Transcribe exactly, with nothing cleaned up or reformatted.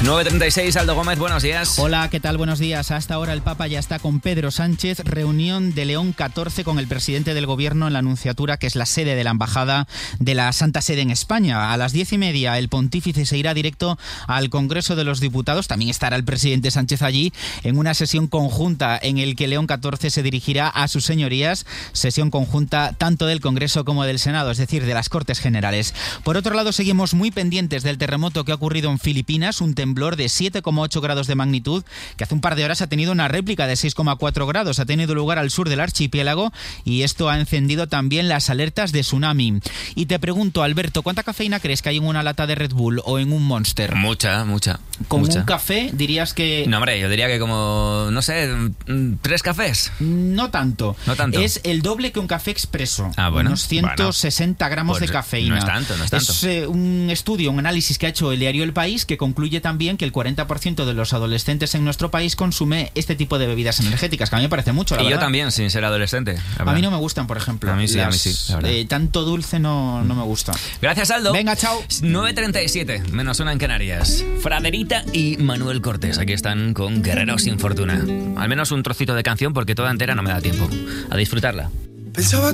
nueve treinta y seis, Aldo Gómez, buenos días. Hola, ¿qué tal? Buenos días. Hasta ahora el Papa ya está con Pedro Sánchez, reunión de León catorce con el presidente del Gobierno en la Nunciatura, que es la sede de la Embajada de la Santa Sede en España. A las diez y media el pontífice se irá directo al Congreso de los Diputados. También estará el presidente Sánchez allí en una sesión conjunta en el que León catorce se dirigirá a sus señorías, sesión conjunta tanto del Congreso como del Senado, es decir, de las Cortes Generales. Por otro lado, seguimos muy pendientes del terremoto que ha ocurrido en Filipinas, un temblor de siete coma ocho grados de magnitud, que hace un par de horas ha tenido una réplica de seis coma cuatro grados. Ha tenido lugar al sur del archipiélago y esto ha encendido también las alertas de tsunami. Y te pregunto, Alberto, ¿cuánta cafeína crees que hay en una lata de Red Bull o en un Monster? Mucha, mucha. ¿Con mucha. un café dirías que...? No, hombre, yo diría que como, no sé, tres cafés. No tanto. No tanto. Es el doble que un café expreso. Ah, bueno. Unos ciento sesenta bueno, gramos pues de cafeína. No es tanto, no es tanto. Es eh, un estudio, un análisis que ha hecho el diario El País, que concluye también que el cuarenta por ciento de los adolescentes en nuestro país consume este tipo de bebidas energéticas, que a mí me parece mucho, la y verdad. yo también, sin ser adolescente. A mí no me gustan, por ejemplo. A mí sí, las, a mí sí, la verdad. Eh, tanto dulce no, no me gusta. Gracias, Aldo. Venga, chao. nueve treinta y siete, menos una en Canarias. Fraderita y Manuel Cortés, aquí están con Guerrero sin fortuna. Al menos un trocito de canción, porque toda entera no me da tiempo. A disfrutarla. Pensaba